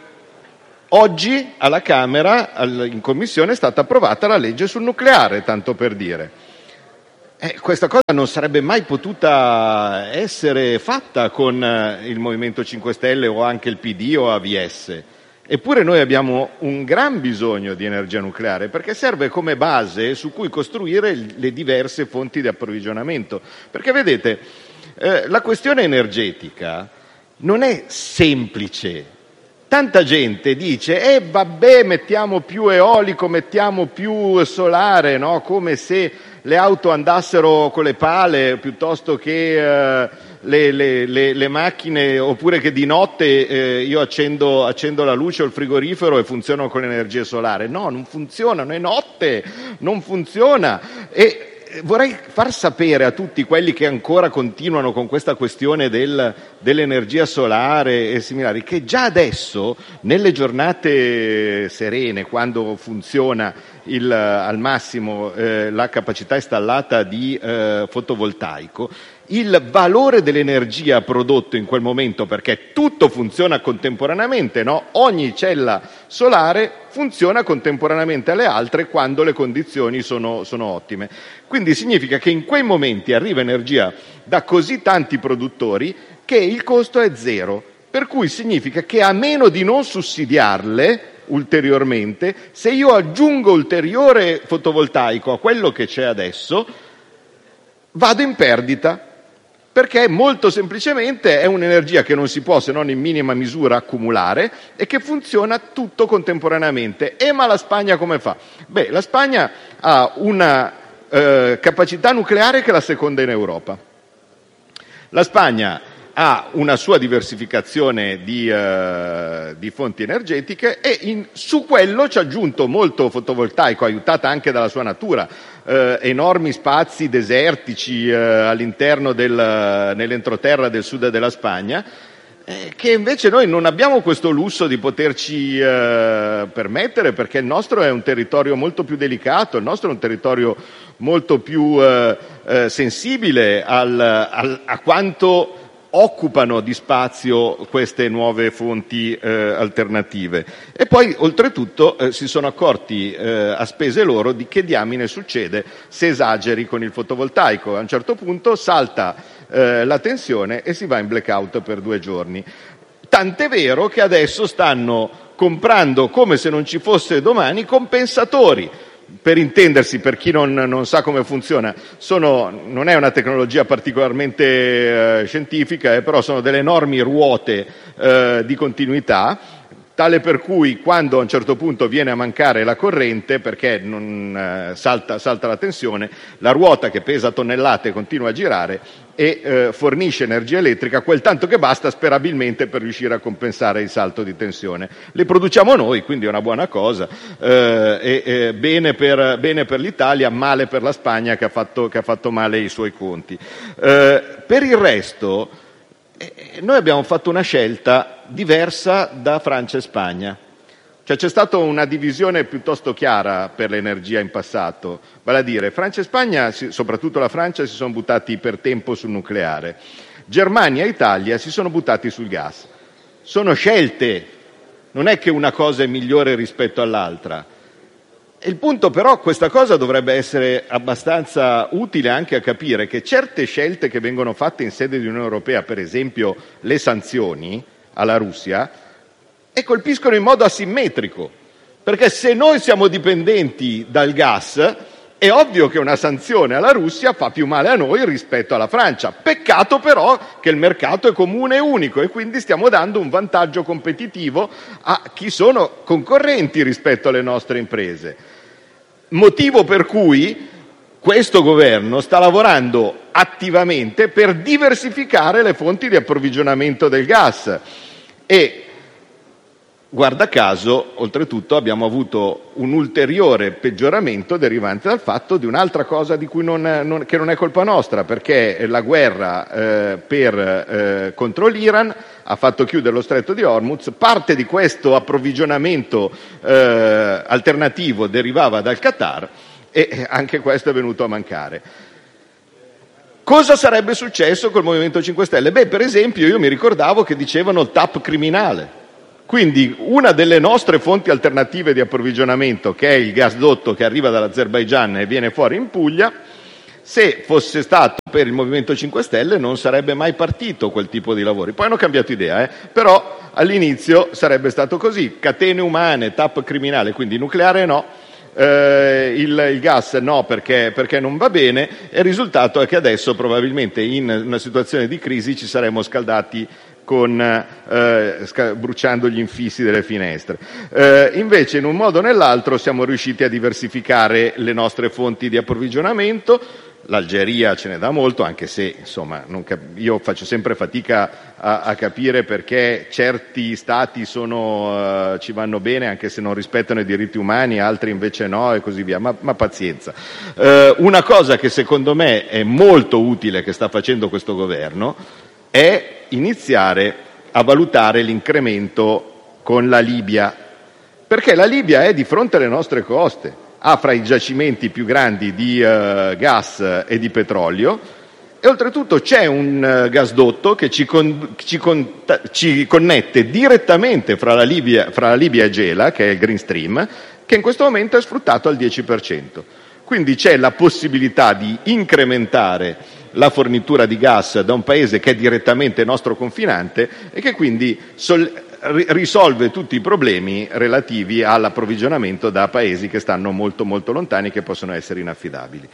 Oggi alla Camera, in Commissione, è stata approvata la legge sul nucleare, tanto per dire. Eh, questa cosa non sarebbe mai potuta essere fatta con il Movimento cinque Stelle o anche il P D o A V S. Eppure noi abbiamo un gran bisogno di energia nucleare perché serve come base su cui costruire le diverse fonti di approvvigionamento. Perché vedete, eh, la questione energetica non è semplice. Tanta gente dice, eh vabbè, mettiamo più eolico, mettiamo più solare, no? Come se le auto andassero con le pale piuttosto che eh, le, le, le, le macchine, oppure che di notte eh, io accendo, accendo la luce o il frigorifero e funzionano con l'energia solare. No, non funzionano, è notte, non funziona. E vorrei far sapere a tutti quelli che ancora continuano con questa questione del, dell'energia solare e similari che già adesso, nelle giornate serene, quando funziona il, al massimo eh, la capacità installata di eh, fotovoltaico, il valore dell'energia prodotto in quel momento, perché tutto funziona contemporaneamente, no? Ogni cella solare funziona contemporaneamente alle altre quando le condizioni sono, sono ottime. Quindi significa che in quei momenti arriva energia da così tanti produttori che il costo è zero, per cui significa che a meno di non sussidiarle ulteriormente, se io aggiungo ulteriore fotovoltaico a quello che c'è adesso, vado in perdita. Perché molto semplicemente è un'energia che non si può, se non in minima misura, accumulare e che funziona tutto contemporaneamente. E ma la Spagna come fa? Beh, la Spagna ha una eh, capacità nucleare che è la seconda in Europa. La Spagna ha una sua diversificazione di, eh, di fonti energetiche e in, su quello ci ha aggiunto molto fotovoltaico, aiutata anche dalla sua natura, eh, enormi spazi desertici eh, all'interno del, nell'entroterra del sud della Spagna, eh, che invece noi non abbiamo questo lusso di poterci eh, permettere, perché il nostro è un territorio molto più delicato, il nostro è un territorio molto più eh, eh, sensibile al, al, a quanto occupano di spazio queste nuove fonti eh, alternative. E poi oltretutto eh, si sono accorti eh, a spese loro di che diamine succede se esageri con il fotovoltaico. A un certo punto salta eh, la tensione e si va in blackout per due giorni. Tant'è vero che adesso stanno comprando, come se non ci fosse domani, compensatori. Per intendersi, per chi non, non sa come funziona, sono, non è una tecnologia particolarmente eh, scientifica, eh, però sono delle enormi ruote eh, di continuità, tale per cui quando a un certo punto viene a mancare la corrente, perché non, eh, salta, salta la tensione, la ruota che pesa tonnellate continua a girare e eh, fornisce energia elettrica quel tanto che basta sperabilmente per riuscire a compensare il salto di tensione. Le produciamo noi, quindi è una buona cosa, eh, e, e bene, per, bene per l'Italia, male per la Spagna che ha fatto, che ha fatto male i suoi conti. Eh, per il resto eh, noi abbiamo fatto una scelta diversa da Francia e Spagna. Cioè c'è stata una divisione piuttosto chiara per l'energia in passato, vale a dire Francia e Spagna, soprattutto la Francia, si sono buttati per tempo sul nucleare, Germania e Italia si sono buttati sul gas. Sono scelte, non è che una cosa è migliore rispetto all'altra. Il punto però, questa cosa dovrebbe essere abbastanza utile anche a capire che certe scelte che vengono fatte in sede di Unione Europea, per esempio le sanzioni alla Russia, e colpiscono in modo asimmetrico, perché se noi siamo dipendenti dal gas è ovvio che una sanzione alla Russia fa più male a noi rispetto alla Francia. Peccato però che il mercato è comune e unico e quindi stiamo dando un vantaggio competitivo a chi sono concorrenti rispetto alle nostre imprese. Motivo per cui questo governo sta lavorando attivamente per diversificare le fonti di approvvigionamento del gas e guarda caso, oltretutto abbiamo avuto un ulteriore peggioramento derivante dal fatto di un'altra cosa di cui non, non, che non è colpa nostra, perché la guerra eh, per, eh, contro l'Iran ha fatto chiudere lo stretto di Hormuz. Parte di questo approvvigionamento eh, alternativo derivava dal Qatar e anche questo è venuto a mancare. Cosa sarebbe successo col Movimento cinque Stelle? Beh, per esempio, io mi ricordavo che dicevano T A P criminale. Quindi una delle nostre fonti alternative di approvvigionamento, che è il gasdotto che arriva dall'Azerbaigian e viene fuori in Puglia, se fosse stato per il Movimento cinque Stelle non sarebbe mai partito quel tipo di lavori. Poi hanno cambiato idea, eh? Però all'inizio sarebbe stato così: catene umane, T A P criminale, quindi nucleare no, eh, il, il gas no perché, perché non va bene, e il risultato è che adesso probabilmente in una situazione di crisi ci saremmo scaldati con eh, sca- bruciando gli infissi delle finestre. Eh, invece in un modo o nell'altro siamo riusciti a diversificare le nostre fonti di approvvigionamento. L'Algeria ce ne dà molto, anche se insomma non cap- io faccio sempre fatica a, a capire perché certi stati sono, uh, ci vanno bene anche se non rispettano i diritti umani, altri invece no e così via, ma, ma pazienza. Uh, una cosa che secondo me è molto utile che sta facendo questo governo è iniziare a valutare l'incremento con la Libia, perché la Libia è di fronte alle nostre coste, ha fra i giacimenti più grandi di uh, gas e di petrolio, e oltretutto c'è un uh, gasdotto che ci, con, ci, con, ci connette direttamente fra la, Libia, fra la Libia e Gela, che è il Green Stream, che in questo momento è sfruttato al dieci per cento. Quindi c'è la possibilità di incrementare la fornitura di gas da un paese che è direttamente nostro confinante e che quindi sol- risolve tutti i problemi relativi all'approvvigionamento da paesi che stanno molto molto lontani e che possono essere inaffidabili.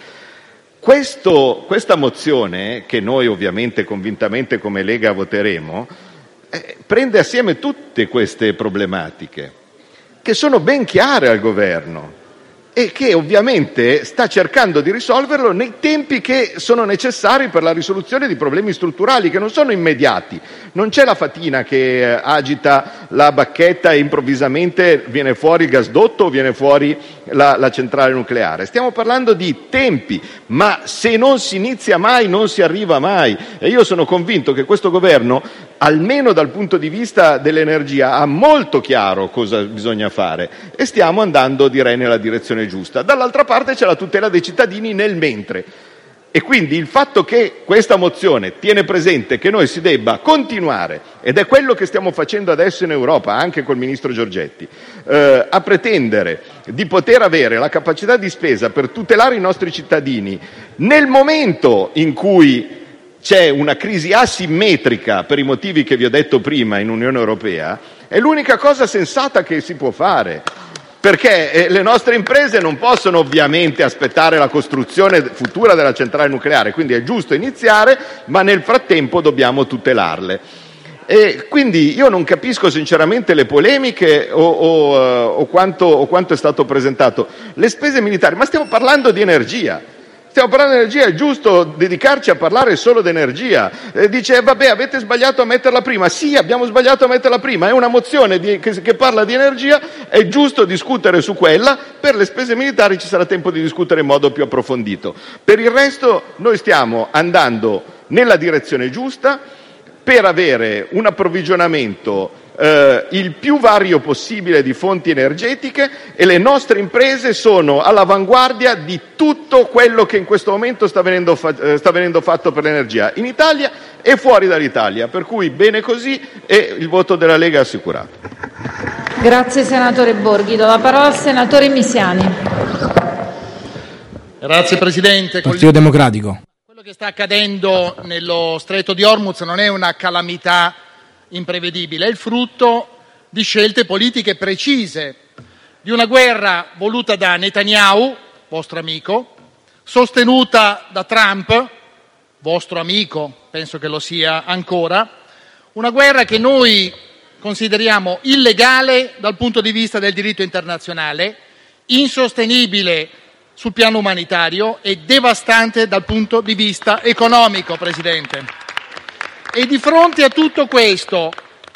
Questo, questa mozione, che noi ovviamente convintamente come Lega voteremo, eh, prende assieme tutte queste problematiche che sono ben chiare al governo e che ovviamente sta cercando di risolverlo nei tempi che sono necessari per la risoluzione di problemi strutturali che non sono immediati. Non c'è la fatina che eh, agita la bacchetta e improvvisamente viene fuori il gasdotto o viene fuori la, la centrale nucleare. Stiamo parlando di tempi, ma se non si inizia mai non si arriva mai, e io sono convinto che questo governo, almeno dal punto di vista dell'energia, ha molto chiaro cosa bisogna fare e stiamo andando, direi, nella direzione giusta. Dall'altra parte c'è la tutela dei cittadini nel mentre, e quindi il fatto che questa mozione tiene presente che noi si debba continuare, ed è quello che stiamo facendo adesso in Europa anche col ministro Giorgetti, eh, a pretendere di poter avere la capacità di spesa per tutelare i nostri cittadini nel momento in cui c'è una crisi asimmetrica per i motivi che vi ho detto prima in Unione Europea, è l'unica cosa sensata che si può fare, perché eh, le nostre imprese non possono ovviamente aspettare la costruzione futura della centrale nucleare, quindi è giusto iniziare, ma nel frattempo dobbiamo tutelarle. E quindi io non capisco sinceramente le polemiche o, o, o, quanto, o quanto è stato presentato. Le spese militari, ma stiamo parlando di energia. Stiamo parlando di energia, è giusto dedicarci a parlare solo di energia. Eh, dice, vabbè, avete sbagliato a metterla prima. Sì, abbiamo sbagliato a metterla prima, è una mozione di, che, che parla di energia, è giusto discutere su quella, per le spese militari ci sarà tempo di discutere in modo più approfondito. Per il resto noi stiamo andando nella direzione giusta per avere un approvvigionamento Uh, il più vario possibile di fonti energetiche, e le nostre imprese sono all'avanguardia di tutto quello che in questo momento sta venendo, fa- uh, sta venendo fatto per l'energia in Italia e fuori dall'Italia, per cui bene così, e il voto della Lega è assicurato. Grazie senatore Borghi. Do la parola al senatore Misiani. Grazie Presidente. Partito Democratico. Quello che sta accadendo nello stretto di Hormuz non è una calamità imprevedibile, è il frutto di scelte politiche precise, di una guerra voluta da Netanyahu, vostro amico, sostenuta da Trump, vostro amico, penso che lo sia ancora, una guerra che noi consideriamo illegale dal punto di vista del diritto internazionale, insostenibile sul piano umanitario e devastante dal punto di vista economico, Presidente. E di fronte a tutto questo,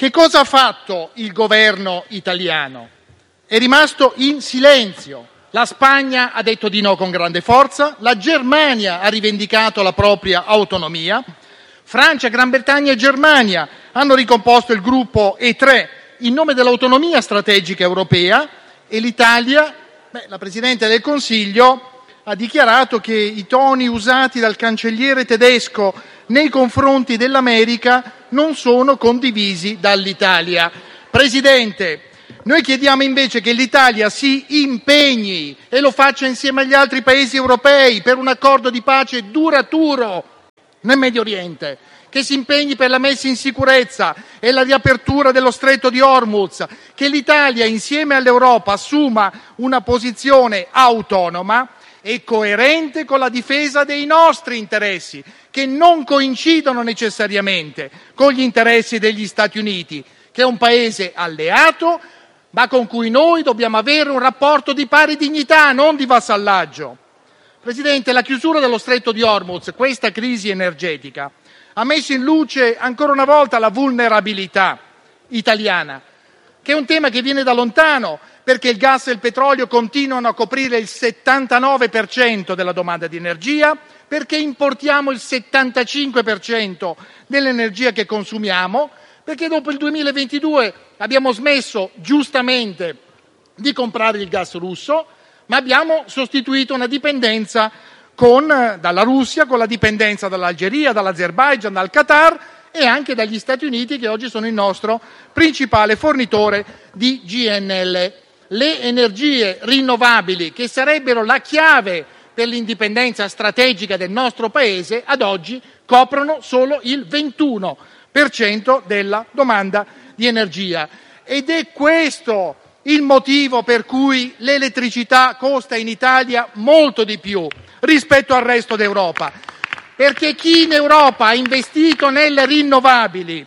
Che cosa ha fatto il governo italiano? È rimasto in silenzio. La Spagna ha detto di no con grande forza, la Germania ha rivendicato la propria autonomia, Francia, Gran Bretagna e Germania hanno ricomposto il gruppo E tre in nome dell'autonomia strategica europea e l'Italia, beh, la Presidente del Consiglio ha dichiarato che i toni usati dal cancelliere tedesco nei confronti dell'America non sono condivisi dall'Italia. Presidente, noi chiediamo invece che l'Italia si impegni e lo faccia insieme agli altri paesi europei per un accordo di pace duraturo nel Medio Oriente, che si impegni per la messa in sicurezza e la riapertura dello Stretto di Hormuz, che l'Italia insieme all'Europa assuma una posizione autonoma e coerente con la difesa dei nostri interessi, che non coincidono necessariamente con gli interessi degli Stati Uniti, che è un paese alleato, ma con cui noi dobbiamo avere un rapporto di pari dignità, non di vassallaggio. Presidente, la chiusura dello Stretto di Hormuz, questa crisi energetica, ha messo in luce ancora una volta la vulnerabilità italiana, che è un tema che viene da lontano, perché il gas e il petrolio continuano a coprire il settantanove per cento della domanda di energia, perché importiamo il settantacinque per cento dell'energia che consumiamo, perché dopo il duemilaventidue abbiamo smesso giustamente di comprare il gas russo, ma abbiamo sostituito una dipendenza con, dalla Russia con la dipendenza dall'Algeria, dall'Azerbaigian, dal Qatar e anche dagli Stati Uniti, che oggi sono il nostro principale fornitore di G N L. Le energie rinnovabili, che sarebbero la chiave per l'indipendenza strategica del nostro Paese, ad oggi coprono solo il ventuno per cento della domanda di energia. Ed è questo il motivo per cui l'elettricità costa in Italia molto di più rispetto al resto d'Europa, perché chi in Europa ha investito nelle rinnovabili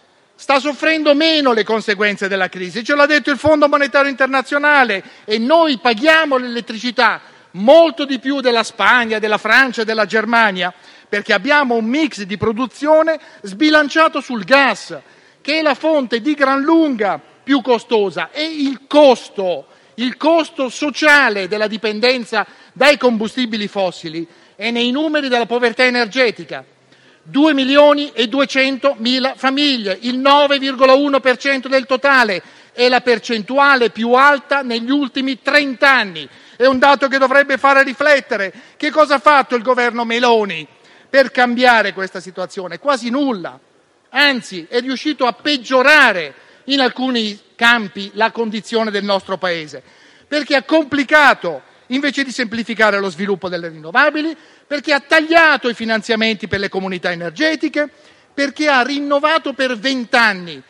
sta soffrendo meno le conseguenze della crisi, ce l'ha detto il Fondo Monetario Internazionale, e noi paghiamo l'elettricità molto di più della Spagna, della Francia e della Germania, perché abbiamo un mix di produzione sbilanciato sul gas, che è la fonte di gran lunga più costosa, e il costo, il costo sociale della dipendenza dai combustibili fossili è nei numeri della povertà energetica. due milioni e duecentomila famiglie, il nove virgola uno per cento del totale, è la percentuale più alta negli ultimi trent'anni. È un dato che dovrebbe fare riflettere. Che cosa ha fatto il governo Meloni per cambiare questa situazione? Quasi nulla. Anzi, è riuscito a peggiorare in alcuni campi la condizione del nostro Paese, perché ha complicato invece di semplificare lo sviluppo delle rinnovabili, perché ha tagliato i finanziamenti per le comunità energetiche, perché ha rinnovato per vent'anni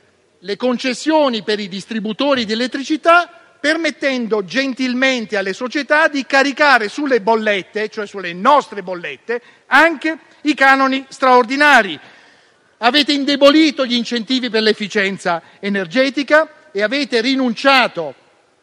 le concessioni per i distributori di elettricità, permettendo gentilmente alle società di caricare sulle bollette, cioè sulle nostre bollette, anche i canoni straordinari. Avete indebolito gli incentivi per l'efficienza energetica e avete rinunciato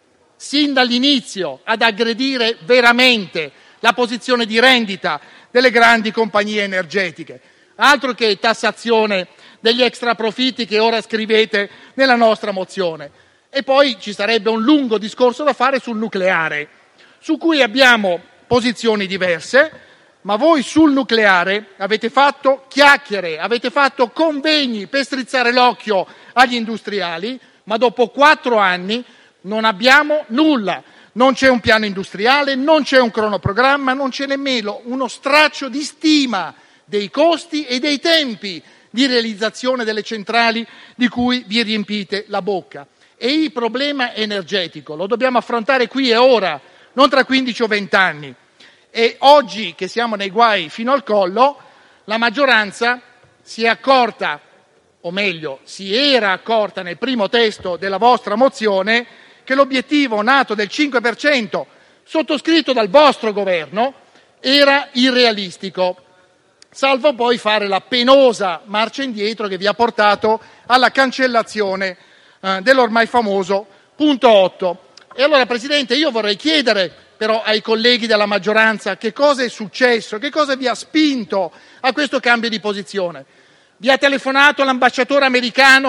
sin dall'inizio ad aggredire veramente la posizione di rendita delle grandi compagnie energetiche. Altro che tassazione degli extraprofitti che ora scrivete nella nostra mozione. E poi ci sarebbe un lungo discorso da fare sul nucleare, su cui abbiamo posizioni diverse, ma voi sul nucleare avete fatto chiacchiere, avete fatto convegni per strizzare l'occhio agli industriali, ma dopo quattro anni non abbiamo nulla. Non c'è un piano industriale, non c'è un cronoprogramma, non c'è nemmeno uno straccio di stima dei costi e dei tempi di realizzazione delle centrali di cui vi riempite la bocca. E il problema energetico lo dobbiamo affrontare qui e ora, non tra quindici o venti anni. E oggi che siamo nei guai fino al collo, la maggioranza si è accorta, o meglio, si era accorta nel primo testo della vostra mozione, che l'obiettivo nato del cinque per cento, sottoscritto dal vostro governo, era irrealistico, salvo poi fare la penosa marcia indietro che vi ha portato alla cancellazione eh, dell'ormai famoso punto otto. E allora, Presidente, io vorrei chiedere però ai colleghi della maggioranza che cosa è successo, che cosa vi ha spinto a questo cambio di posizione. Vi ha telefonato l'ambasciatore americano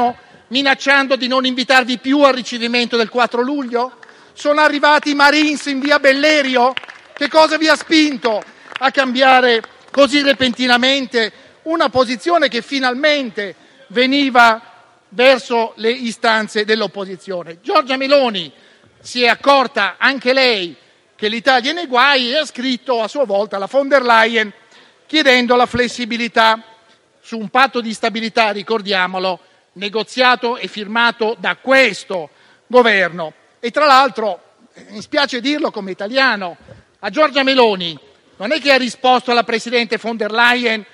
minacciando di non invitarvi più al ricevimento del quattro luglio? Sono arrivati i Marines in via Bellerio? Che cosa vi ha spinto a cambiare così repentinamente una posizione che finalmente veniva verso le istanze dell'opposizione? Giorgia Meloni si è accorta anche lei che l'Italia è nei guai e ha scritto a sua volta alla von der Leyen chiedendo la flessibilità su un patto di stabilità, ricordiamolo, negoziato e firmato da questo governo. E tra l'altro, mi spiace dirlo come italiano, a Giorgia Meloni non è che ha risposto alla presidente von der Leyen